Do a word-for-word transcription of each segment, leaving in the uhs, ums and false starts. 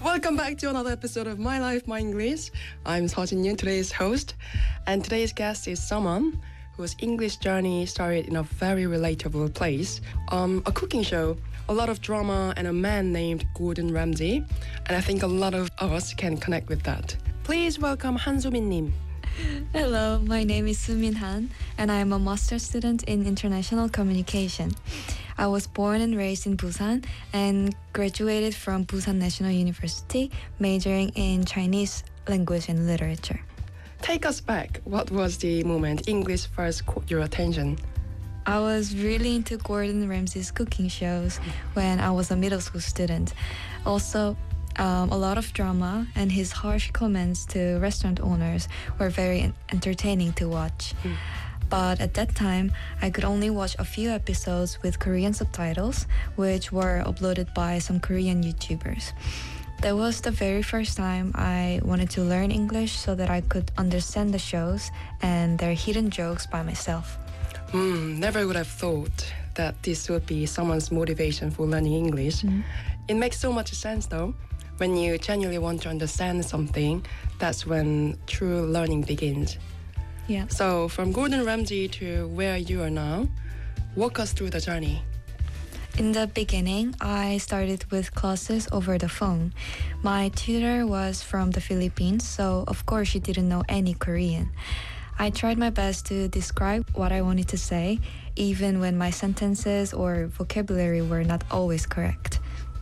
Welcome back to another episode of My Life, My English. I'm Seojin Yoon, today's host, and today's guest is someone whose English journey started in a very relatable place, um, a cooking show, a lot of drama, and a man named Gordon Ramsay, and I think a lot of us can connect with that. Please welcome Han Sumin-nim. Hello, my name is Sumin Han, and I am a master's student in international communication. I was born and raised in Busan and graduated from Busan National University, majoring in Chinese language and literature. Take us back. What was the moment English first caught your attention? I was really into Gordon Ramsay's cooking shows when I was a middle school student. Also, um, a lot of drama and his harsh comments to restaurant owners were very entertaining to watch. Mm. But at that time, I could only watch a few episodes with Korean subtitles, which were uploaded by some Korean YouTubers. That was the very first time I wanted to learn English so that I could understand the shows and their hidden jokes by myself. Mm, never would have thought that this would be someone's motivation for learning English. Mm. It makes so much sense though. When you genuinely want to understand something, that's when true learning begins. Yeah. So from Gordon Ramsay to where you are now, walk us through the journey. In the beginning, I started with classes over the phone. My tutor was from the Philippines, so of course she didn't know any Korean. I tried my best to describe what I wanted to say, even when my sentences or vocabulary were not always correct.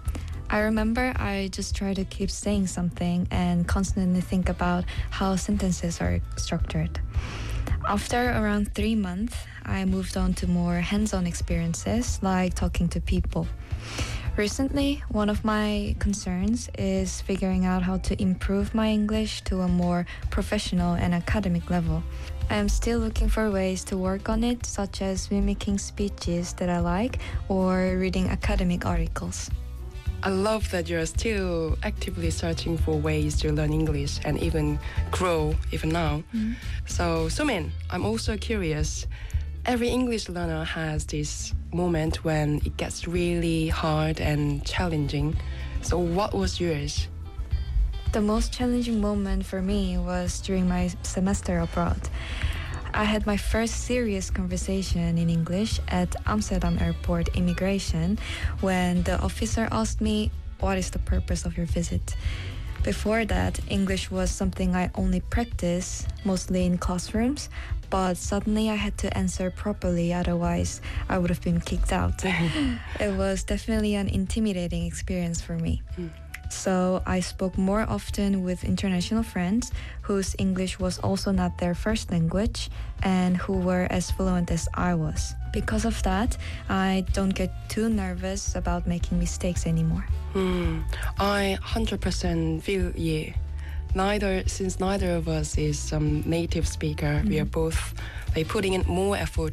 I remember I just tried to keep saying something and constantly think about how sentences are structured. After around three months, I moved on to more hands-on experiences like talking to people. Recently, one of my concerns is figuring out how to improve my English to a more professional and academic level. I am still looking for ways to work on it, such as mimicking speeches that I like or reading academic articles. I love that you're still actively searching for ways to learn English and even grow even now. Mm-hmm. So, Sumin, I'm also curious. Every English learner has this moment when it gets really hard and challenging. So what was yours? The most challenging moment for me was during my semester abroad. I had my first serious conversation in English at Amsterdam Airport immigration when the officer asked me, "What is the purpose of your visit?" Before that, English was something I only practiced, mostly in classrooms, but suddenly I had to answer properly, otherwise I would have been kicked out. It was definitely an intimidating experience for me. Mm. So I spoke more often with international friends whose English was also not their first language and who were as fluent as I was. Because of that, I don't get too nervous about making mistakes anymore. Hmm. I one hundred percent feel you. Neither, since neither of us is some native speaker, mm-hmm. we are both like putting in more effort